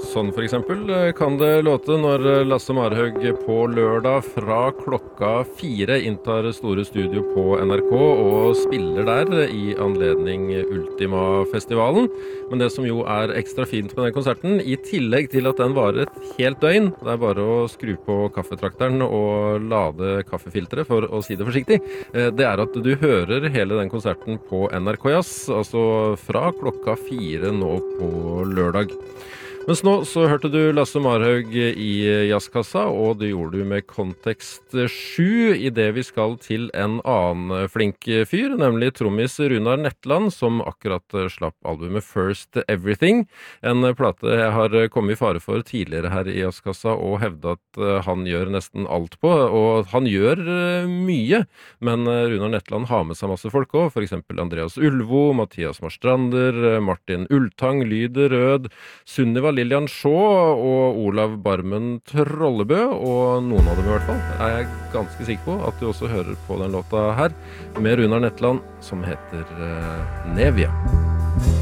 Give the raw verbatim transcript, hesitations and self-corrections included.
Sånn for eksempel kan det låte når Lasse Marhaug på lørdag fra klokka fire inntar store studio på N R K og spiller der i anledning Ultima-festivalen. Men det som jo er ekstra fint med den konserten, i tillegg til at den varer et helt døgn, det er bare å skru på kaffetrakteren og lade kaffefilteret, for å si det forsiktig, det er at du hører hele den konserten på N R K Jazz, altså fra klokka fire nå på lørdag. Mens nå så hørte du Lasse Marhaug i Jazzkassa, og det gjorde du med Kontekst sju, i det vi skal til en annen flink fyr, nemlig trommis Runar Netland, som akkurat slapp albumet First Everything, en plate jeg har kommet i fare for tidligere her i Jazzkassa, og hevdet at han gjør nesten alt på, og han gjør mye, men Runar Netland har med seg masse folk også, for eksempel Andreas Ulvo, Mathias Marstrander, Martin Ultang, Lyder Rød, Sunniva Lillian Shaw og Olav Barmen Trollebø, og noen av dem i hvert fall, er jeg ganske sikker på at du også hører på den låta her, med Runar Netland, som heter uh, Nevia.